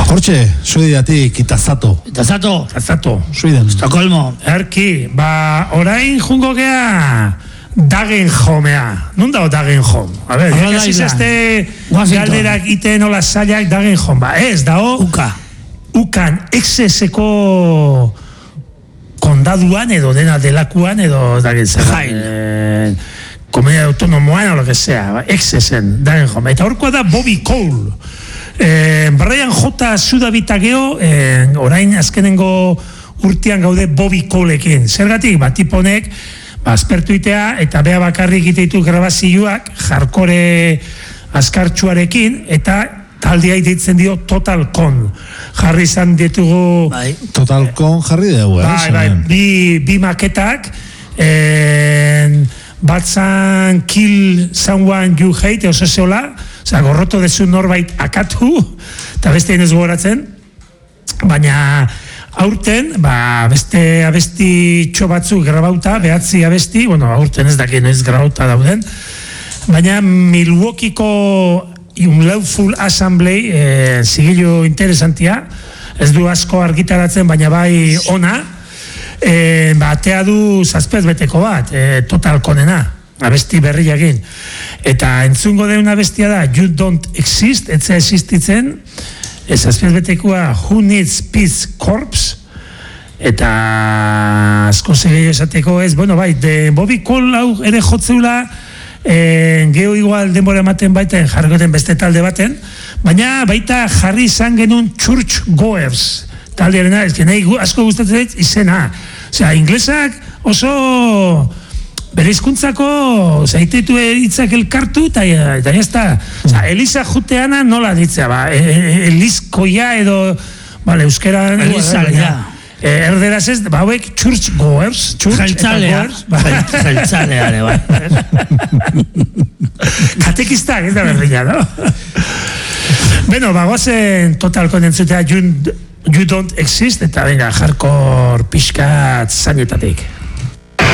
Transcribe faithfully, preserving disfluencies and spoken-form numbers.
Jorge, Suediatik, Itazato. Itazato? Itazato. Suiden. Estokolmo. Erki, ba, orain jungo gea Dagenhomea. Non dago Dagenhom? A ber, jakasiz este galderak iten hola zailak Dagenhom. Ba, ez, dago... Uka. Ukan, exeseko kondaduan edo dena delakuan edo dagentzen. Jain. Komedia autonomoan o lo que sea, ba, exesen, Dagenhom. Eta horkoa da Bobby Cole. Eh, Brian J. Sudabitageo, eh, orain azkenengo urtean gaude Bobby Coleekin. Zergatik, ba, tiponek, ba, aspertu itea, eta bea bakarrik iteitu grabazioak, jarkore askartxuarekin, eta taldea deitzen dio Total Con. Jarri izan ditugu... Bai. Total Con jarri dugu, eh? Bai, bai, bi, bi maketak, eh, batzan Kill Someone You Hate, oso zeola, oza, gorroto dezu norbait akatu, eta beste inez gogoratzen, baina aurten, ba, beste abesti txo batzu grabauta, behatzi abesti, bueno, aurten ez dakien ez grabauta dauden, baina Milwaukeeko Unlawful Assembly, eh, zigillo interesantia, ez du asko argitaratzen, baina bai ona, eh, ba, atea du zazpez beteko bat, eh, Total Conena, abesti berriakin. Eta entzungo deuna bestia da You Don't Exist, etza existitzen, ez zazpez betekoa Who Needs Peace Corps, eta asko segei esateko ez, bueno bai, de Bobby Cole hau ere jotzeula, Eh, geho igual denbora ematen baita jargoten beste talde baten, baina baita jarri izan genuen Church Goers taldearena, ez nahi asko gustatzen dut izena, osea, inglesak oso bere hizkuntzako zaitetu hitzak elkartu eta eta jazta, osea, Elisa juteana nola ditzea, ba, Elizkoia edo, vale, euskera Elizalea. Eh, erderaz ez, ba, hauek Church Goers, Jeltzalea, jeltzalea, bai. Katekistak, ez da berdina, no? Bueno, ba, goazen Total Con entzutea you, you Don't Exist, eta venga, hardcore pixkat zainetatik.